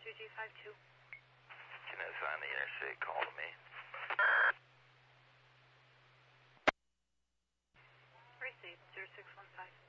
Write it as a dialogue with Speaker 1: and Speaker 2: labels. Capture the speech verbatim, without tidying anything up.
Speaker 1: two G five two.
Speaker 2: Can I find the interstate call to me?
Speaker 1: Received, zero six one five.